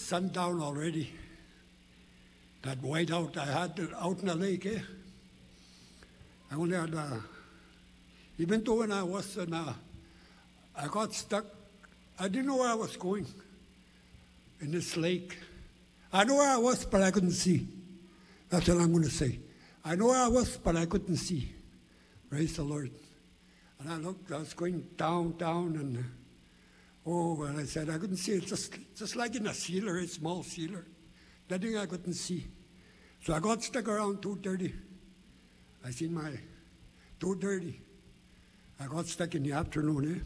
sundown already. That whiteout I had out in the lake, eh? I only had, even though when I was I got stuck, I didn't know where I was going in this lake. I know where I was, but I couldn't see. That's what I'm going to say. I know where I was, but I couldn't see. Praise the Lord. And I looked, I was going down, and and I said, I couldn't see it, just like in a sealer, a small sealer. That thing I couldn't see. So I got stuck around 2:30. I seen my 2:30. I got stuck in the afternoon,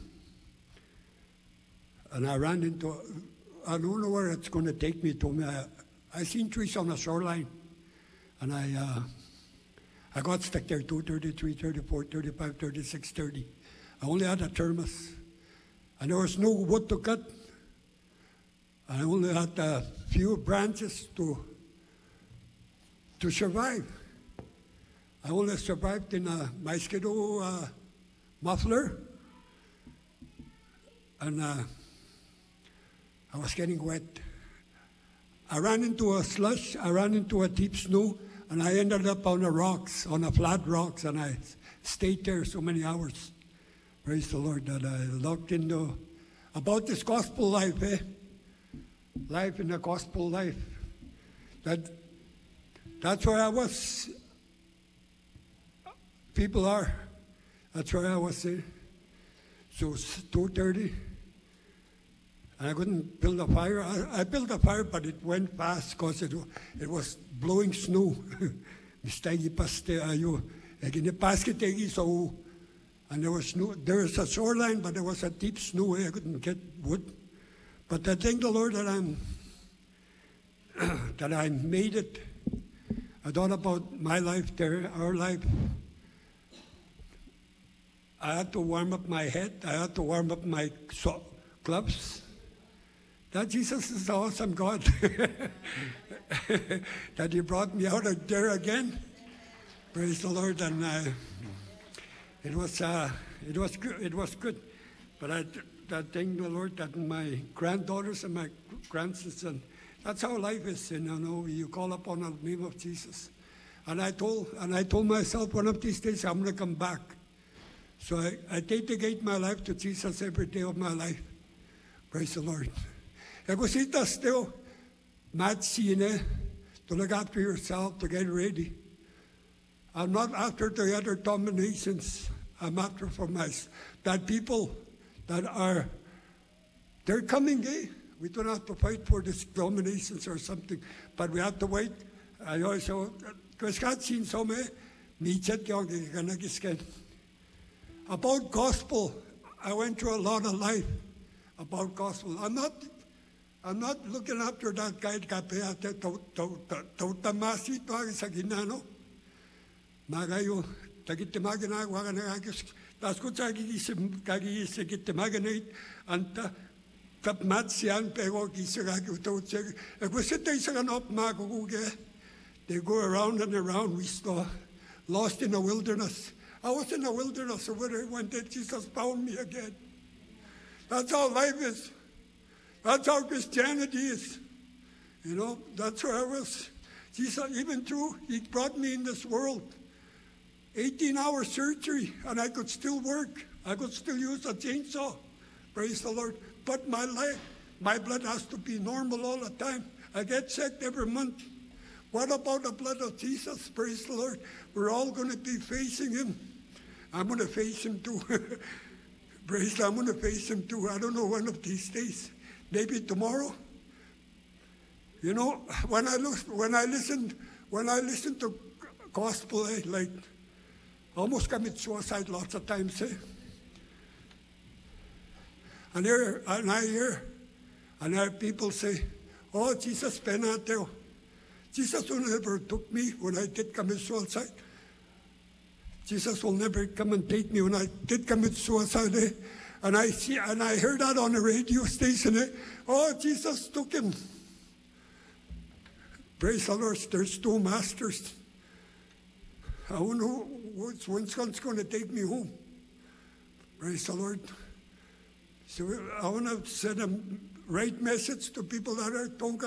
and I ran into, I don't know where it's going to take me to. I seen trees on the shoreline, and I got stuck there 2:30, 3:30, 4:30, 5:30, 6:30. I only had a thermos, and there was no wood to cut. I only had a few branches to survive. I only survived in a mosquito muffler, and I was getting wet. I ran into a slush, I ran into a deep snow, and I ended up on the rocks, on the flat rocks, and I stayed there so many hours. Praise the Lord, that I looked into about this gospel life, life in the gospel life. That's where I was. People are. That's where I was. So 2:30. I couldn't build a fire. I built a fire, but it went fast because it was blowing snow. And there was snow. There was a shoreline, but there was a deep snow. I couldn't get wood. But I thank the Lord that that I made it. I thought about my life there, our life. I had to warm up my head. I had to warm up my gloves. That Jesus is an awesome God. That He brought me out of there again. Praise the Lord. And it was good. It was good. But I thank the Lord that my granddaughters and my grandsons, and that's how life is. You call upon the name of Jesus. And I told myself one of these days I'm going to come back. So I dedicate my life to Jesus every day of my life. Praise the Lord. Egosita still, Matsine, to look after yourself, to get ready. I'm not after the other dominations. I'm after for that people that they're coming, eh? We don't have to fight for these dominations or something, but we have to wait. I also, because God seen so many, about gospel, I went through a lot of life about gospel. I'm not looking after that guy Tautamasi to sa ginano. Magayo tagitimagana waganagis das gut tagitimagana anta tapmatsian pero gisagagi to they go around and around. We saw lost in the wilderness. I was in the wilderness when Jesus found me again. That's how life is. That's how Christianity is. That's where I was. Jesus, even through, He brought me in this world. 18-hour surgery, and I could still work. I could still use a chainsaw. Praise the Lord. But my blood has to be normal all the time. I get checked every month. What about the blood of Jesus? Praise the Lord. We're all going to be facing Him. I'm going to face Him too. Praise the Lord. I'm going to face Him too. I don't know, one of these days. Maybe tomorrow. When I listen to gospel, like almost commit suicide lots of times, And I hear people say, "Oh, Jesus penateo." Jesus will never took me when I did commit suicide. Jesus will never come and take me when I did commit suicide. And I heard that on the radio station. Oh, Jesus took him. Praise the Lord. There's two masters. I don't know which one's going to take me home. Praise the Lord. So I want to send a right message to people that don't